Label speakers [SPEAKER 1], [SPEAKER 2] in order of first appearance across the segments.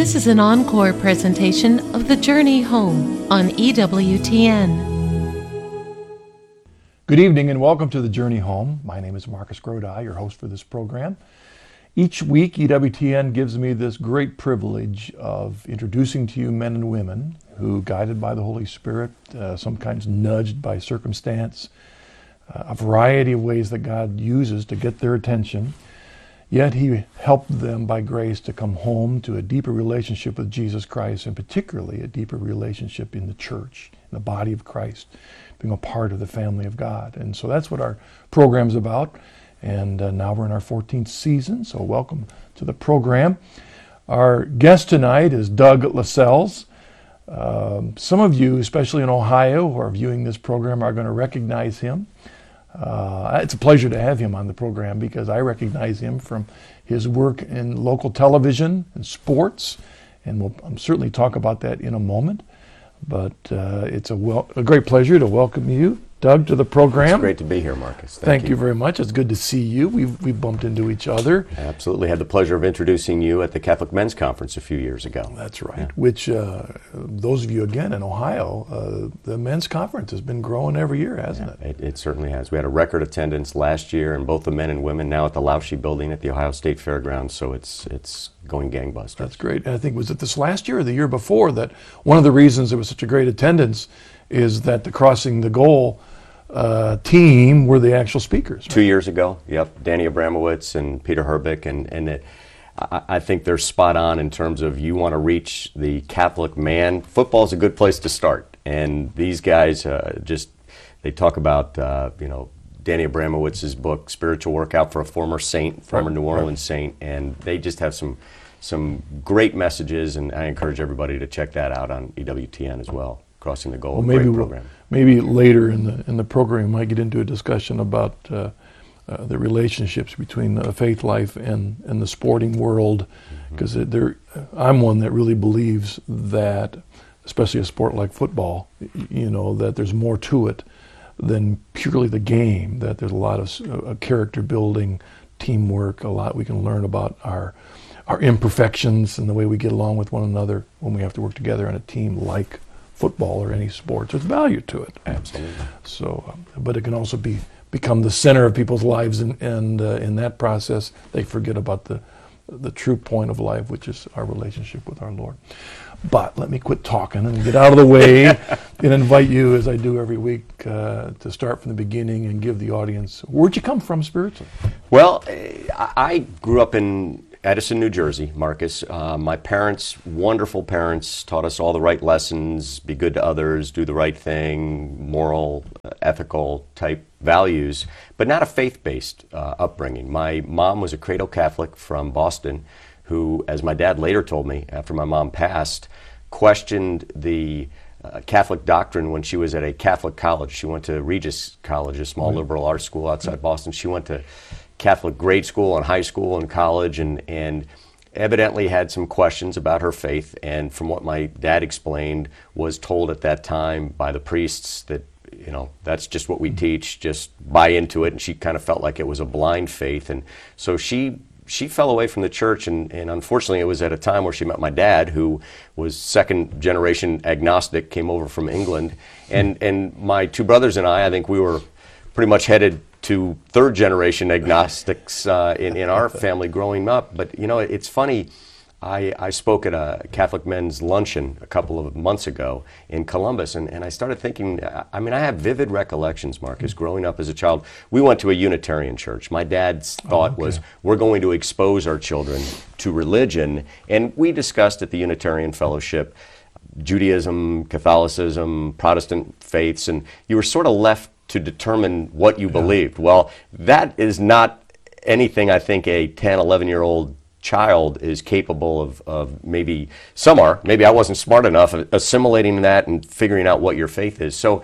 [SPEAKER 1] This is an encore presentation of The Journey Home on EWTN.
[SPEAKER 2] Good evening and welcome to The Journey Home. My name is Marcus Grodi, your host for this program. Each week, EWTN gives me this great privilege of introducing to you men and women who, guided by the Holy Spirit, sometimes nudged by circumstance, a variety of ways that God uses to get their attention, yet He helped them by grace to come home to a deeper relationship with Jesus Christ, and particularly a deeper relationship in the church, in the body of Christ, being a part of the family of God. And so that's what our program's about. And now we're in our 14th season, so welcome to the program. Our guest tonight is Doug Lascelles. Some of you, especially in Ohio, who are viewing this program are going to recognize him. It's a pleasure to have him on the program because I recognize him from his work in local television and sports, and we'll certainly talk about that in a moment. But it's a great pleasure to welcome you, Doug, to the program.
[SPEAKER 3] It's great to be here, Marcus.
[SPEAKER 2] Thank you very much. It's good to see you. We've bumped into each other.
[SPEAKER 3] Absolutely. Had the pleasure of introducing you at the Catholic Men's Conference a few years ago.
[SPEAKER 2] That's right. Yeah. Which, those of you, again, in Ohio, the Men's Conference has been growing every year, hasn't it?
[SPEAKER 3] It certainly has. We had a record attendance last year, and both the men and women now at the Lauschie Building at the Ohio State Fairgrounds, so it's going gangbusters.
[SPEAKER 2] That's great. And I think, was it this last year or the year before, that one of the reasons there was such a great attendance is that the Crossing the Goal team were the actual speakers. Right?
[SPEAKER 3] 2 years ago, yep. Danny Abramowitz and Peter Herbeck, and I think they're spot on in terms of you want to reach the Catholic man. Football's a good place to start, and these guys they talk about Danny Abramowitz's book, Spiritual Workout for a Former Saint, former New Orleans Saint, and they just have some great messages, and I encourage everybody to check that out on EWTN as well. Crossing the Goal, great program.
[SPEAKER 2] Maybe later in the program we might get into a discussion about the relationships between the faith life and the sporting world, because I'm one that really believes that, especially a sport like football, that there's more to it than purely the game, that there's a lot of character building, teamwork, a lot we can learn about our imperfections and the way we get along with one another when we have to work together on a team like football or any sports. There's value to it.
[SPEAKER 3] Absolutely.
[SPEAKER 2] So, but it can also become the center of people's lives, and in that process, they forget about the true point of life, which is our relationship with our Lord. But let me quit talking and get out of the way and invite you, as I do every week, to start from the beginning and give the audience, where'd you come from spiritually?
[SPEAKER 3] Well, I grew up in Edison, New Jersey, Marcus. My parents, wonderful parents, taught us all the right lessons, be good to others, do the right thing, moral, ethical type values, but not a faith-based upbringing. My mom was a cradle Catholic from Boston who, as my dad later told me after my mom passed, questioned the Catholic doctrine when she was at a Catholic college. She went to Regis College, a small liberal arts school outside Boston. She went to Catholic grade school and high school and college, and evidently had some questions about her faith, and from what my dad explained, was told at that time by the priests that, that's just what we teach, just buy into it, and she kind of felt like it was a blind faith, and so she fell away from the church, and unfortunately it was at a time where she met my dad, who was second generation agnostic, came over from England, and my two brothers and I think we were pretty much headed to third generation agnostics in our family growing up. But it's funny, I spoke at a Catholic men's luncheon a couple of months ago in Columbus, and I started thinking, I have vivid recollections, Marcus, growing up as a child. We went to a Unitarian church. My dad's thought was, we're going to expose our children to religion, and we discussed at the Unitarian Fellowship Judaism, Catholicism, Protestant faiths, and you were sort of left to determine what you believed. Well, that is not anything I think a 10, 11-year-old child is capable of. Maybe some are. Maybe I wasn't smart enough of assimilating that and figuring out what your faith is. So,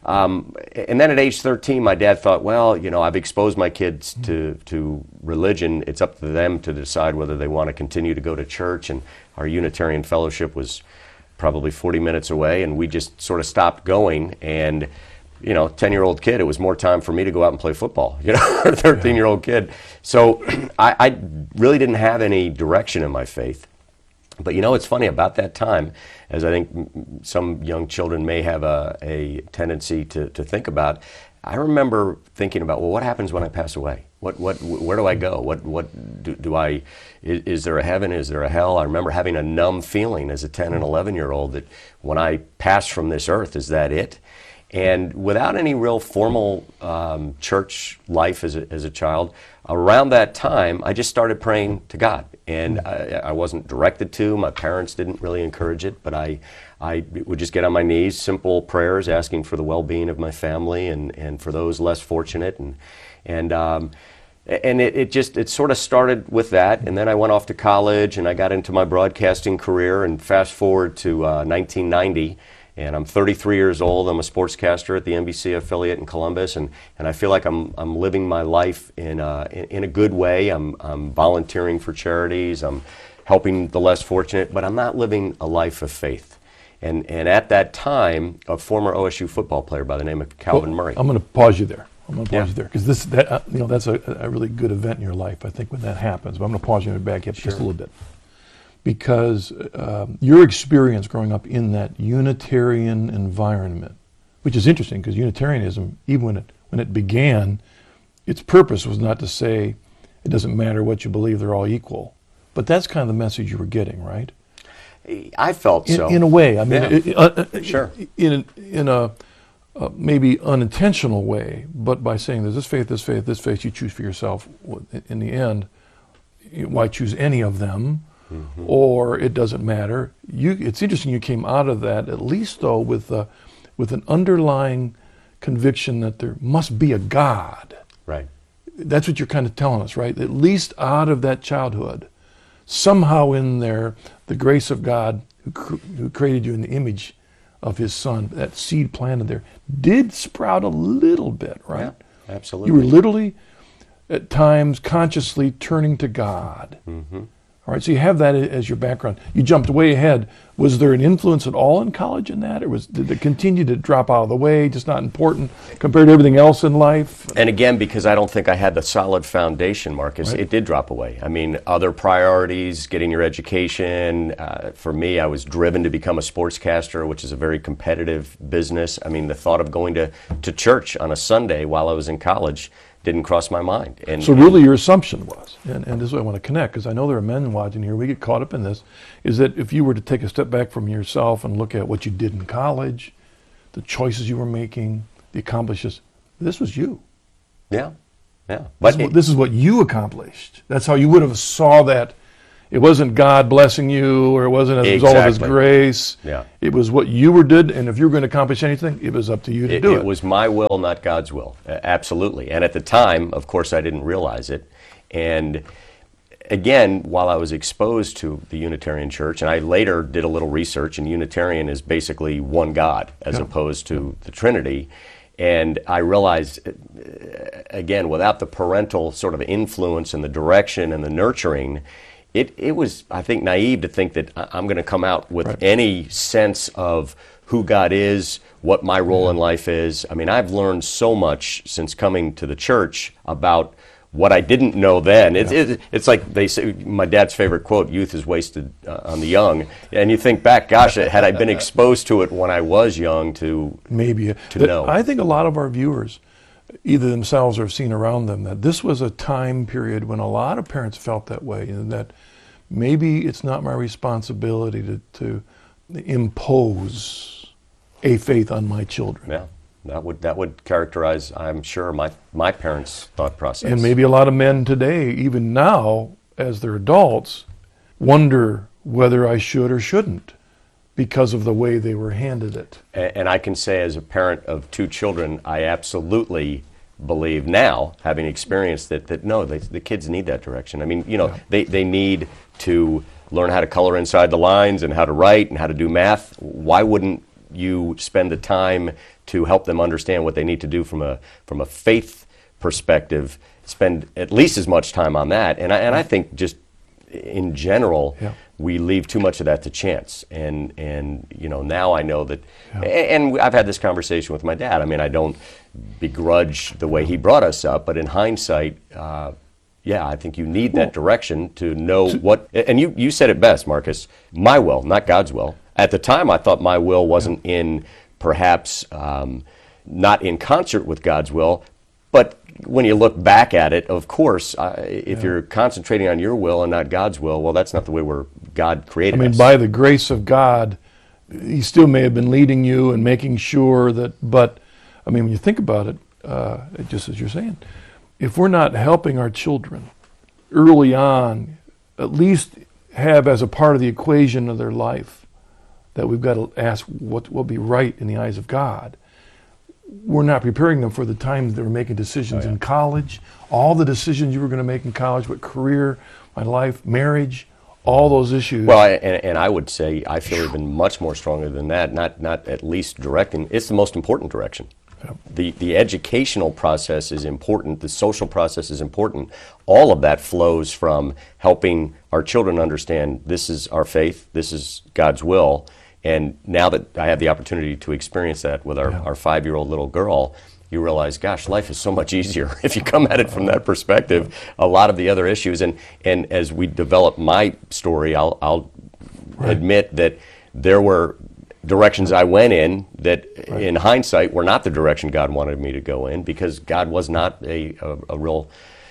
[SPEAKER 3] and then at age 13, my dad thought, well, I've exposed my kids to religion. It's up to them to decide whether they want to continue to go to church. And our Unitarian Fellowship was probably 40 minutes away, and we just sort of stopped going. And 10-year-old kid, it was more time for me to go out and play football, or 13-year-old kid. So I really didn't have any direction in my faith. But it's funny about that time, as I think some young children may have a tendency to think about. I remember thinking about, well, what happens when I pass away? Where do I go? Is there a heaven? Is there a hell? I remember having a numb feeling as a 10 and 11-year-old that when I pass from this earth, is that it? And without any real formal church life as a child, around that time, I just started praying to God. And I wasn't directed to. My parents didn't really encourage it, but I would just get on my knees, simple prayers, asking for the well-being of my family and for those less fortunate. And it sort of started with that. And then I went off to college, and I got into my broadcasting career. And fast forward to 1990. And I'm 33 years old. I'm a sportscaster at the NBC affiliate in Columbus, and I feel like I'm living my life in a good way. I'm volunteering for charities. I'm helping the less fortunate, but I'm not living a life of faith. And at that time, a former OSU football player by the name of Calvin Murray.
[SPEAKER 2] I'm going to pause you there. Because that's a really good event in your life, I think, when that happens. But I'm going to pause you and back up just a little bit. Because your experience growing up in that Unitarian environment, which is interesting because Unitarianism, even when it began, its purpose was not to say it doesn't matter what you believe, they're all equal. But that's kind of the message you were getting, right?
[SPEAKER 3] I felt so.
[SPEAKER 2] In a way. I mean,
[SPEAKER 3] sure.
[SPEAKER 2] In a maybe unintentional way, but by saying there's this faith you choose for yourself. In the end, why choose any of them? Mm-hmm. Or it doesn't matter. It's interesting you came out of that, at least though, with an underlying conviction that there must be a God.
[SPEAKER 3] Right.
[SPEAKER 2] That's what you're kind of telling us, right? At least out of that childhood, somehow in there, the grace of God who created you in the image of His Son, that seed planted there, did sprout a little bit, right?
[SPEAKER 3] Yeah, absolutely.
[SPEAKER 2] You were literally, at times, consciously turning to God.
[SPEAKER 3] Mm-hmm.
[SPEAKER 2] All right, so you have that as your background. You jumped way ahead. Was there an influence at all in college in that, or did it continue to drop out of the way, just not important compared to everything else in life?
[SPEAKER 3] And again, because I don't think I had the solid foundation, Marcus, It did drop away. I mean, other priorities, getting your education. For me, I was driven to become a sportscaster, which is a very competitive business. I mean, the thought of going to church on a Sunday while I was in college didn't cross my mind.
[SPEAKER 2] So really your assumption was, and this is what I want to connect, because I know there are men watching here, we get caught up in this, is that if you were to take a step back from yourself and look at what you did in college, the choices you were making, the accomplishments, this was you.
[SPEAKER 3] Yeah.
[SPEAKER 2] But this is what you accomplished. That's how you would have saw that. It wasn't God blessing you, or it wasn't as a result of His grace.
[SPEAKER 3] Yeah.
[SPEAKER 2] It was what you did, and if you were going to accomplish anything, it was up to you to do it.
[SPEAKER 3] It was my will, not God's will. Absolutely. And at the time, of course, I didn't realize it. And again, while I was exposed to the Unitarian Church, and I later did a little research, and Unitarian is basically one God as opposed to the Trinity. And I realized, again, without the parental sort of influence and the direction and the nurturing, it was, I think, naive to think that I'm going to come out with any sense of who God is, what my role in life is. I mean, I've learned so much since coming to the church about what I didn't know then. It's like they say, my dad's favorite quote, youth is wasted on the young. And you think back, gosh, had I been exposed to it when I was young to know.
[SPEAKER 2] I think a lot of our viewers, either themselves or have seen around them, that this was a time period when a lot of parents felt that way, and that maybe it's not my responsibility to impose a faith on my children.
[SPEAKER 3] Yeah, that would characterize, I'm sure, my parents' thought process.
[SPEAKER 2] And maybe a lot of men today, even now, as they're adults, wonder whether I should or shouldn't because of the way they were handed it.
[SPEAKER 3] And I can say, as a parent of two children, I absolutely believe now, having experienced that no, the kids need that direction. I mean, they need to learn how to color inside the lines and how to write and how to do math. Why wouldn't you spend the time to help them understand what they need to do from a faith perspective? Spend at least as much time on that. And I think just in general, we leave too much of that to chance. And now I know that, and I've had this conversation with my dad. I mean, I don't begrudge the way he brought us up, but in hindsight, yeah, I think you need that direction to know what, and you said it best, Marcus, my will, not God's will. At the time, I thought my will wasn't in, perhaps, not in concert with God's will, but when you look back at it, of course, if you're concentrating on your will and not God's will, well, that's not the way God created us.
[SPEAKER 2] By the grace of God, He still may have been leading you and making sure that, but, when you think about it, just as you're saying, if we're not helping our children early on, at least have as a part of the equation of their life, that we've got to ask what will be right in the eyes of God, we're not preparing them for the times they were making decisions in college, all the decisions you were going to make in college, what career, my life, marriage, all those issues.
[SPEAKER 3] Well, and I would say I feel even much more strongly than that, not at least directing. It's the most important direction. The educational process is important. The social process is important. All of that flows from helping our children understand this is our faith, this is God's will. And now that I have the opportunity to experience that with our 5-year-old little girl, you realize, gosh, life is so much easier if you come at it from that perspective. A lot of the other issues, and as we develop my story, I'll admit that there were directions I went in that, in hindsight, were not the direction God wanted me to go in, because God was not a real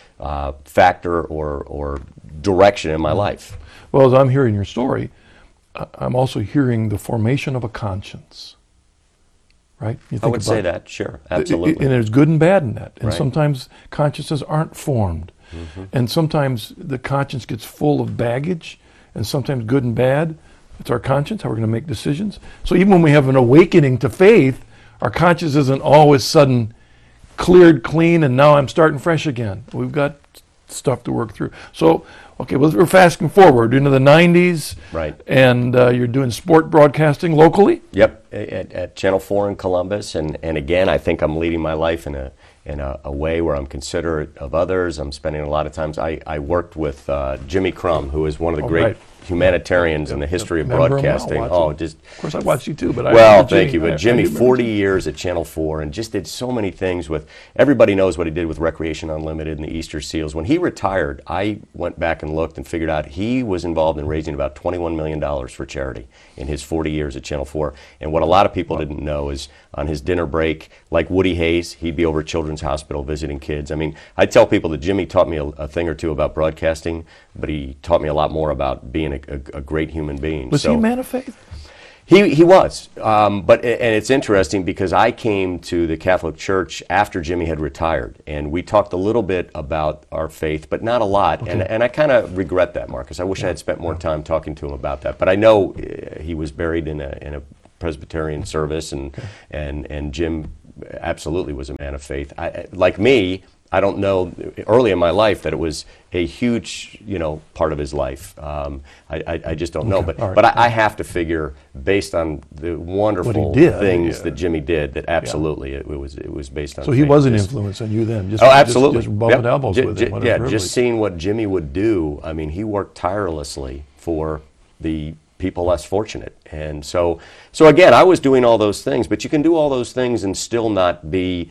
[SPEAKER 3] factor or direction in my life.
[SPEAKER 2] Well, as I'm hearing your story, I'm also hearing the formation of a conscience, right? You think
[SPEAKER 3] I would say that, sure, absolutely.
[SPEAKER 2] And there's good and bad in that. And
[SPEAKER 3] Right.
[SPEAKER 2] sometimes consciences aren't formed. And sometimes the conscience gets full of baggage, and sometimes good and bad. It's our conscience, how we're going to make decisions. So even when we have an awakening to faith, our conscience isn't always sudden cleared, clean, and now I'm starting fresh again. We've got stuff to work through. So, okay, well, we're fasting forward into the 90s.
[SPEAKER 3] Right.
[SPEAKER 2] And you're doing sport broadcasting locally?
[SPEAKER 3] Yep, at Channel 4 in Columbus, and again, I think I'm leading my life in a way where I'm considerate of others. I'm spending a lot of times. I worked with Jimmy Crum, who is one of the great humanitarians in the history of broadcasting.
[SPEAKER 2] Of course, I watched you too, but
[SPEAKER 3] thank you. But Jimmy, 40 years at Channel 4, and just did so many things with. Everybody knows what he did with Recreation Unlimited and the Easter Seals. When he retired, I went back and looked and figured out he was involved in raising about $21 million for charity in his 40 years at Channel 4. And what a lot of people didn't know is, on his dinner break, like Woody Hayes, he'd be over at Children's Hospital visiting kids. I tell people that Jimmy taught me a thing or two about broadcasting, but he taught me a lot more about being a great human being.
[SPEAKER 2] Was he a man of faith?
[SPEAKER 3] He was, and it's interesting because I came to the Catholic Church after Jimmy had retired, and we talked a little bit about our faith, but not a lot, okay. and I kind of regret that, Marcus. I wish I had spent more time talking to him about that, but I know he was buried in a Presbyterian service, and Jim absolutely was a man of faith. Like me, I don't know early in my life that it was a huge, part of his life. I just don't know. But I have to figure, based on the wonderful things that Jimmy did, that absolutely it was based on.
[SPEAKER 2] So he was an influence on you then.
[SPEAKER 3] Absolutely.
[SPEAKER 2] Just bumping elbows with him.
[SPEAKER 3] Just seeing what Jimmy would do. He worked tirelessly for the people less fortunate. And so again, I was doing all those things, but you can do all those things and still not be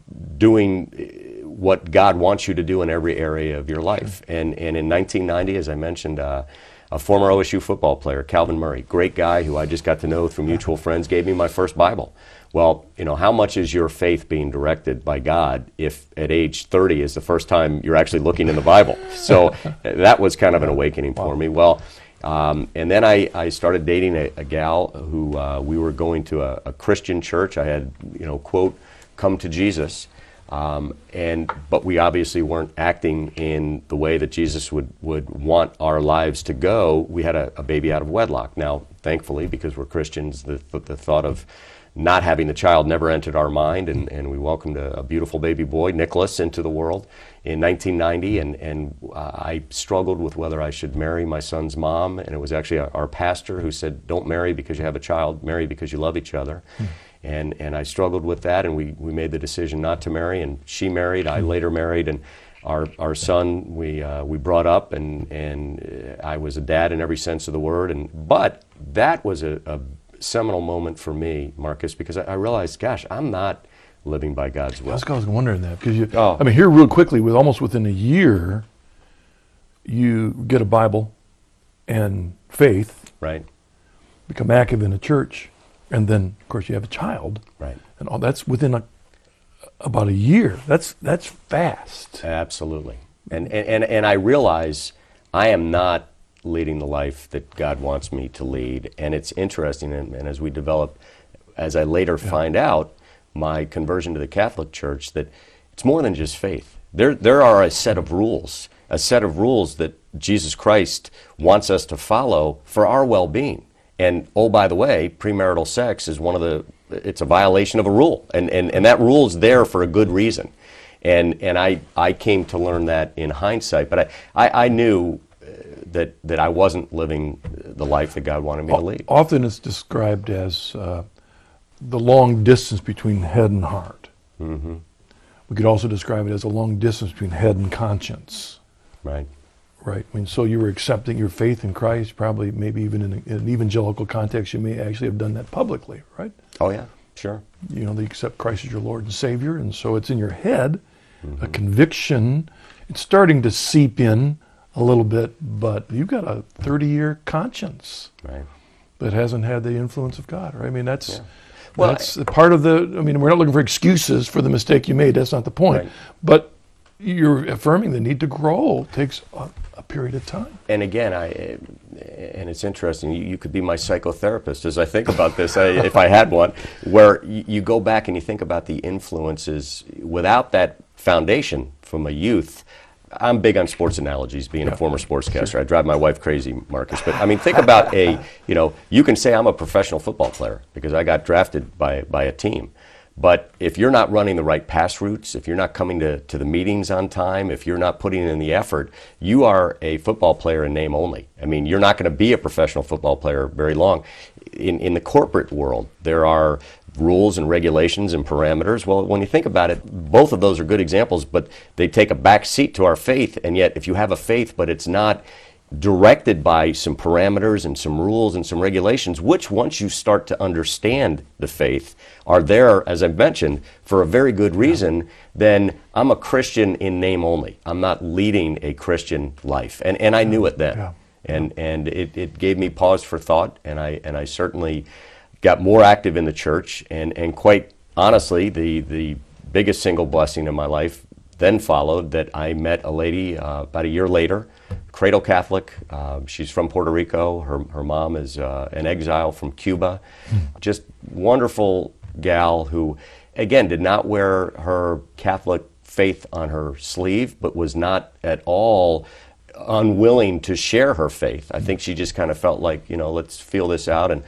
[SPEAKER 3] doing what God wants you to do in every area of your life. And in 1990, as I mentioned, a former OSU football player, Calvin Murray, great guy who I just got to know through mutual friends, gave me my first Bible. Well, how much is your faith being directed by God if at age 30 is the first time you're actually looking in the Bible? So that was kind of an awakening for me. Well, and then I started dating a gal who we were going to a Christian church. I had, quote, come to Jesus. But we obviously weren't acting in the way that Jesus would want our lives to go. We had a baby out of wedlock. Now, thankfully, because we're Christians, the thought of not having the child never entered our mind, and we welcomed a beautiful baby boy, Nicholas, into the world in 1990, and I struggled with whether I should marry my son's mom, and it was actually our pastor who said, don't marry because you have a child, marry because you love each other. And I struggled with that, and we made the decision not to marry, and she married, I later married, and our son we brought up, and I was a dad in every sense of the word, but that was a seminal moment for me, Marcus, because I realized, gosh, I'm not living by God's will.
[SPEAKER 2] I was wondering that, because here real quickly, almost within a year, you get a Bible and faith,
[SPEAKER 3] Right.
[SPEAKER 2] become active in a church, and then, of course, you have a child.
[SPEAKER 3] Right.
[SPEAKER 2] And all that's within about a year. That's fast.
[SPEAKER 3] Absolutely. And I realize I am not leading the life that God wants me to lead. And it's interesting, and as we develop, as I later find out, my conversion to the Catholic Church, that it's more than just faith. There are a set of rules that Jesus Christ wants us to follow for our well-being. And oh, by the way, premarital sex is it's a violation of a rule. And that rule is there for a good reason. And I came to learn that in hindsight, but I knew that I wasn't living the life that God wanted me to lead.
[SPEAKER 2] Often it's described as the long distance between head and heart.
[SPEAKER 3] Mm-hmm.
[SPEAKER 2] We could also describe it as a long distance between head and conscience.
[SPEAKER 3] Right.
[SPEAKER 2] Right. I mean, so you were accepting your faith in Christ, probably maybe even in an evangelical context, you may actually have done that publicly, right?
[SPEAKER 3] Oh, yeah, sure.
[SPEAKER 2] You know, you accept Christ as your Lord and Savior, and so it's in your head, a conviction. It's starting to seep in a little bit, but you've got a 30-year conscience
[SPEAKER 3] Right.
[SPEAKER 2] that hasn't had the influence of God, right? I mean, that's...
[SPEAKER 3] Yeah. Well,
[SPEAKER 2] that's part of the, I mean, we're not looking for excuses for the mistake you made. That's not the point.
[SPEAKER 3] Right.
[SPEAKER 2] But you're affirming the need to grow. It takes a period of time.
[SPEAKER 3] And again, and it's interesting, you could be my psychotherapist as I think about this, if I had one, where you go back and you think about the influences. Without that foundation from a youth, I'm big on sports analogies, being a former sportscaster. Sure. I drive my wife crazy, Marcus. But I mean, think about you can say I'm a professional football player because I got drafted by a team. But if you're not running the right pass routes, if you're not coming to the meetings on time, if you're not putting in the effort, you are a football player in name only. I mean, you're not going to be a professional football player very long. In the corporate world, there are rules and regulations and parameters. Well, when you think about it, both of those are good examples, but they take a back seat to our faith. And yet, if you have a faith, but it's not directed by some parameters and some rules and some regulations, which once you start to understand the faith are there, as I've mentioned, for a very good reason, then I'm a Christian in name only. I'm not leading a Christian life. And I knew it then. And it gave me pause for thought, and I certainly got more active in the church, and quite honestly, the biggest single blessing in my life then followed that I met a lady about a year later, cradle Catholic. She's from Puerto Rico. Her mom is an exile from Cuba. Just wonderful gal who, again, did not wear her Catholic faith on her sleeve, but was not at all unwilling to share her faith. I think she just kind of felt like, let's feel this out. And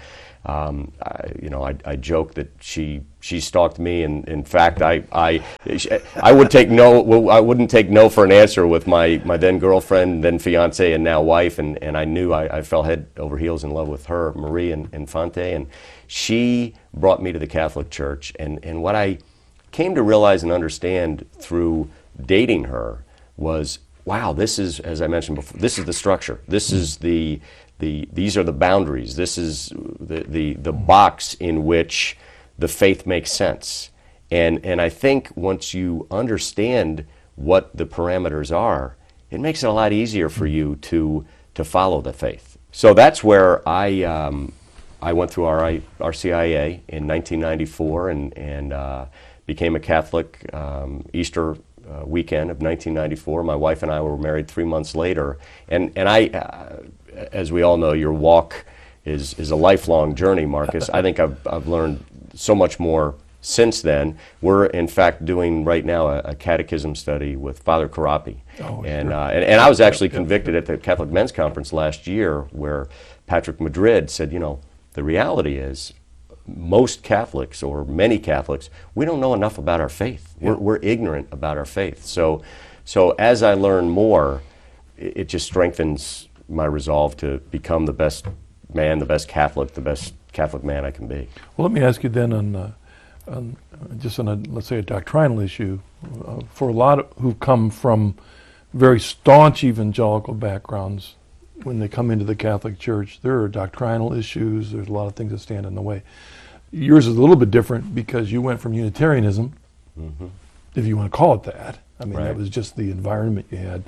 [SPEAKER 3] I joke that she stalked me, and in fact, I would take no. I wouldn't take no for an answer with my then girlfriend, then fiance, and now wife, and I knew I fell head over heels in love with her, Marie Infante, and she brought me to the Catholic Church, and what I came to realize and understand through dating her was, wow, this is, as I mentioned before, this is the structure. This is these are the boundaries. This is the box in which the faith makes sense. And I think once you understand what the parameters are, it makes it a lot easier for you to follow the faith. So that's where I went through RCIA in 1994 and became a Catholic Easter weekend of 1994. My wife and I were married 3 months later. And I, as we all know, your walk is a lifelong journey, Marcus. I think I've learned so much more since then. We're, in fact, doing right now a catechism study with Father Carapi.
[SPEAKER 2] Oh,
[SPEAKER 3] and,
[SPEAKER 2] sure.
[SPEAKER 3] and I was actually convicted at the Catholic Men's Conference last year where Patrick Madrid said, the reality is most Catholics, or many Catholics, we don't know enough about our faith. We're ignorant about our faith. So as I learn more, it just strengthens my resolve to become the best man, the best Catholic man I can be.
[SPEAKER 2] Well, let me ask you then on let's say a doctrinal issue, for a lot who come from very staunch evangelical backgrounds, when they come into the Catholic Church, there are doctrinal issues. There's a lot of things that stand in the way. Yours is a little bit different because you went from Unitarianism, if you want to call it that. I mean,
[SPEAKER 3] Right.
[SPEAKER 2] That was just the environment you had,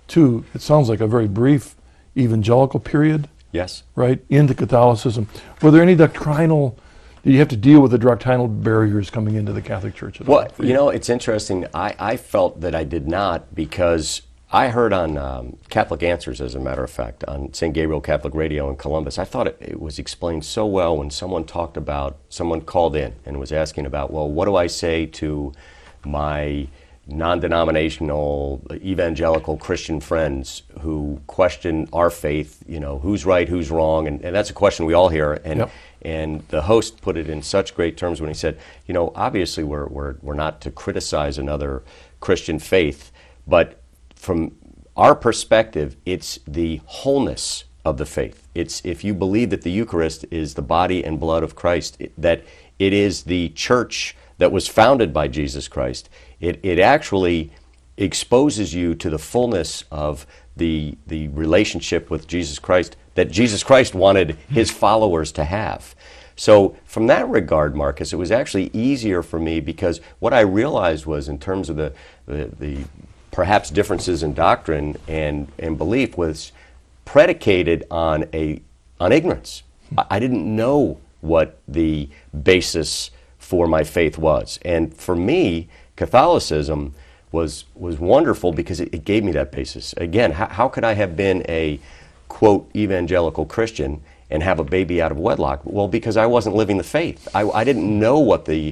[SPEAKER 2] to, it sounds like a very brief evangelical period,
[SPEAKER 3] Yes.
[SPEAKER 2] right, into Catholicism. Were there any doctrinal, did you have to deal with the doctrinal barriers coming into the Catholic Church at all?
[SPEAKER 3] Well, you know, it's interesting. I felt that I did not, because I heard on Catholic Answers, as a matter of fact, on St. Gabriel Catholic Radio in Columbus, I thought it was explained so well when someone called in and was asking about, well, what do I say to my non-denominational evangelical Christian friends who question our faith, you know, who's right, who's wrong, and that's a question we all hear. And
[SPEAKER 2] Yep.
[SPEAKER 3] and the host put it in such great terms when he said, you know, obviously we're not to criticize another Christian faith, but from our perspective, it's the wholeness of the faith. It's, if you believe that the Eucharist is the body and blood of Christ, that it is the church that was founded by Jesus Christ, it actually exposes you to the fullness of the relationship with Jesus Christ that Jesus Christ wanted his followers to have. So from that regard, Marcus, it was actually easier for me, because what I realized was, in terms of the perhaps differences in doctrine and belief, was predicated on ignorance. I didn't know what the basis for my faith was. And for me, Catholicism was wonderful because it gave me that basis. Again, how could I have been a, quote, evangelical Christian and have a baby out of wedlock? Well, because I wasn't living the faith. I didn't know what the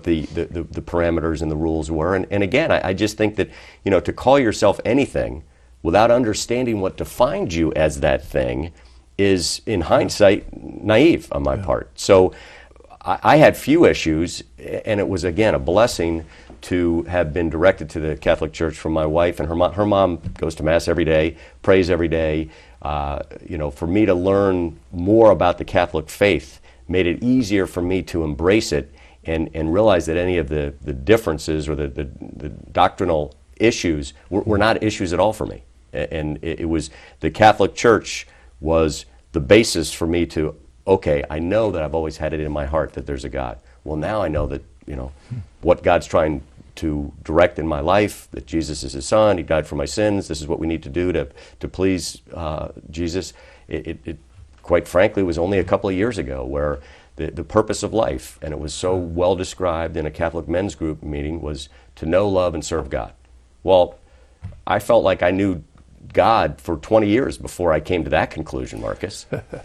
[SPEAKER 3] parameters and the rules were. And again, I just think that, you know, to call yourself anything without understanding what defines you as that thing is, in hindsight, naive on my part. So I had few issues, and it was, again, a blessing to have been directed to the Catholic Church from my wife. And her mom goes to Mass every day, prays every day. You know, for me to learn more about the Catholic faith made it easier for me to embrace it and realize that any of the differences or the doctrinal issues were not issues at all for me. And it was, the Catholic Church was the basis for me to, okay, I know that I've always had it in my heart that there's a God. Well, now I know that, you know, what God's trying to direct in my life, that Jesus is his son, he died for my sins, this is what we need to do to please Jesus. It quite frankly was only a couple of years ago where the purpose of life, and it was so well described in a Catholic men's group meeting, was to know, love, and serve God. Well, I felt like I knew God for 20 years before I came to that conclusion, Marcus.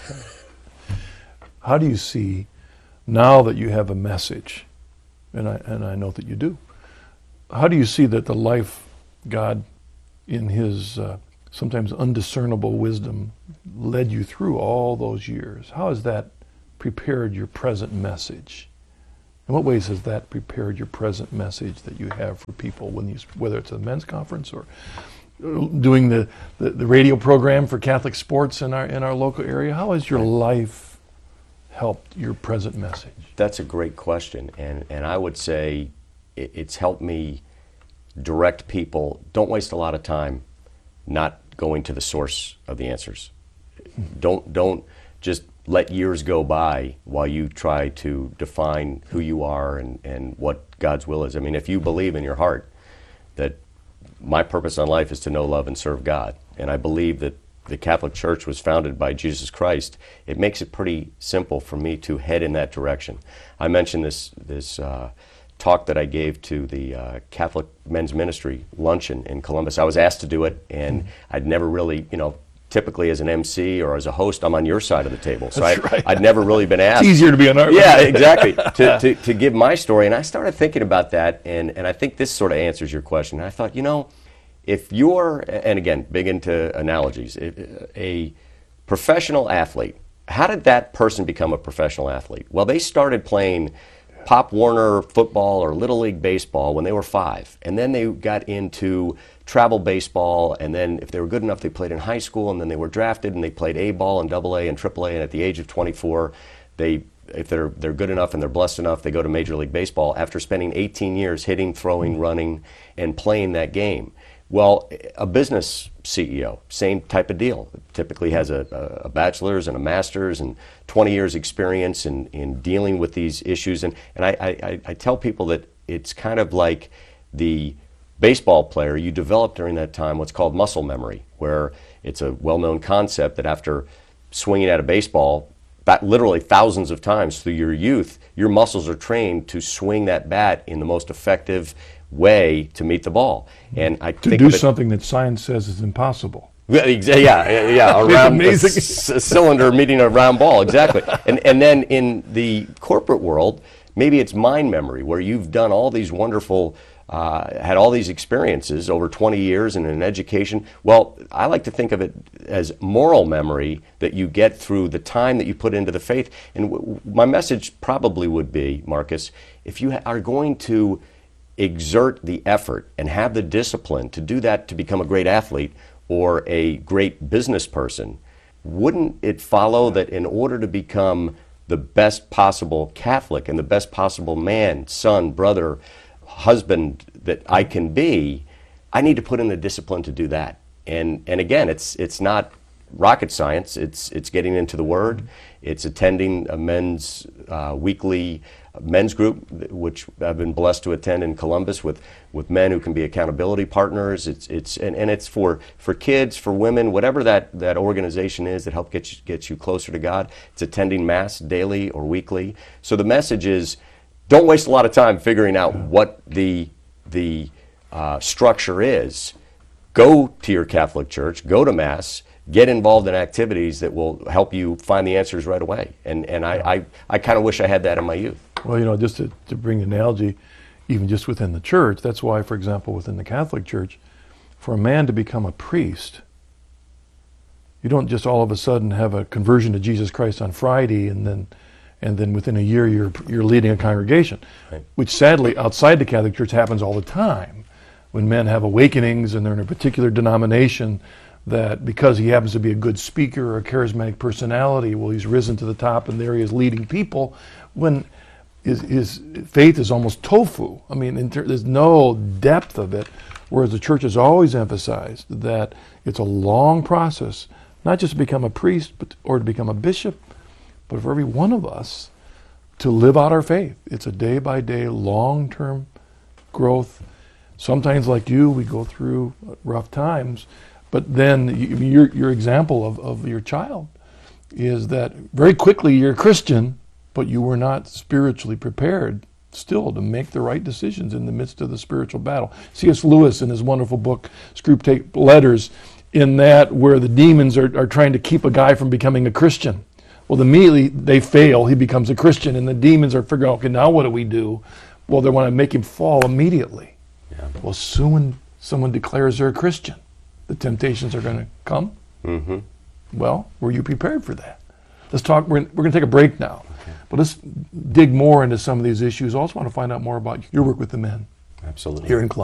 [SPEAKER 2] How do you see, now that you have a message, and I know that you do, how do you see that the life God, in his sometimes undiscernible wisdom, led you through all those years? How has that prepared your present message? In what ways has that prepared your present message that you have for people, when you, whether it's a men's conference or doing the radio program for Catholic sports in our local area? How has your life helped your present message?
[SPEAKER 3] That's a great question, and I would say it's helped me direct people. Don't waste a lot of time not going to the source of the answers. Don't just let years go by while you try to define who you are and what God's will is. I mean, if you believe in your heart that my purpose on life is to know, love, and serve God, and I believe that the Catholic Church was founded by Jesus Christ, it makes it pretty simple for me to head in that direction. I mentioned this talk that I gave to the Catholic Men's Ministry luncheon in Columbus. I was asked to do it, and I'd never really, you know, typically as an MC or as a host, I'm on your side of the table. So I'd never really been asked.
[SPEAKER 2] It's easier to be on our
[SPEAKER 3] Yeah, exactly. to give my story. And I started thinking about that, and I think this sort of answers your question. And I thought, you know, if you're, and again, big into analogies, a professional athlete, how did that person become a professional athlete? Well, they started playing Pop Warner football or Little League baseball when they were 5. And then they got into travel baseball, and then if they were good enough, they played in high school, and then they were drafted, and they played A-ball and AA and AAA, and at the age of 24, if they're good enough and they're blessed enough, they go to Major League Baseball after spending 18 years hitting, throwing, running, and playing that game. Well, a business CEO, same type of deal. Typically has a bachelor's and a master's and 20 years experience in dealing with these issues. And I tell people that it's kind of like the baseball player, you develop during that time what's called muscle memory, where it's a well-known concept that after swinging at a baseball literally thousands of times through your youth, your muscles are trained to swing that bat in the most effective way to meet the ball. And I
[SPEAKER 2] To
[SPEAKER 3] think
[SPEAKER 2] do
[SPEAKER 3] of it,
[SPEAKER 2] something that science says is impossible.
[SPEAKER 3] yeah, a round,
[SPEAKER 2] amazing.
[SPEAKER 3] a cylinder meeting a round ball, exactly. And then in the corporate world, maybe it's mind memory, where you've done all these wonderful, had all these experiences over 20 years in an education. Well, I like to think of it as moral memory that you get through the time that you put into the faith. And my message probably would be, Marcus, if you are going to exert the effort and have the discipline to do that to become a great athlete or a great business person, wouldn't it follow that in order to become the best possible Catholic and the best possible man, son, brother, husband that I can be, I need to put in the discipline to do that. And again, it's not rocket science. It's getting into the Word. It's attending a men's weekly men's group, which I've been blessed to attend in Columbus with men who can be accountability partners. It's for kids, for women, whatever that organization is that help get you closer to God. It's attending Mass daily or weekly. So the message is, don't waste a lot of time figuring out what the structure is. Go to your Catholic church, go to Mass, get involved in activities that will help you find the answers right away. And I kind of wish I had that in my youth.
[SPEAKER 2] Well, just to bring an analogy, even just within the church, that's why, for example, within the Catholic Church, for a man to become a priest, you don't just all of a sudden have a conversion to Jesus Christ on Friday and then within a year you're leading a congregation,
[SPEAKER 3] right,
[SPEAKER 2] which sadly outside the Catholic Church happens all the time. When men have awakenings and they're in a particular denomination, that because he happens to be a good speaker or a charismatic personality, well, he's risen to the top and there he is leading people, when his faith is almost tofu. I mean, there's no depth of it, whereas the church has always emphasized that it's a long process, not just to become a priest or to become a bishop, but for every one of us to live out our faith. It's a day-by-day, long-term growth. Sometimes, like you, we go through rough times, but then your example of your child is that very quickly you're a Christian, but you were not spiritually prepared still to make the right decisions in the midst of the spiritual battle. C.S. Lewis, in his wonderful book, Screwtape Letters, in that where the demons are trying to keep a guy from becoming a Christian. Well, immediately they fail, he becomes a Christian, and the demons are figuring out, okay, now what do we do? Well, they want to make him fall immediately.
[SPEAKER 3] Yeah.
[SPEAKER 2] Well, soon when someone declares they're a Christian, the temptations are going to come.
[SPEAKER 3] Mm-hmm.
[SPEAKER 2] Well, were you prepared for that? Let's talk, we're going to take a break now, but let's dig more into some of these issues. I also want to find out more about your work with the men
[SPEAKER 3] Absolutely.
[SPEAKER 2] here in Columbus.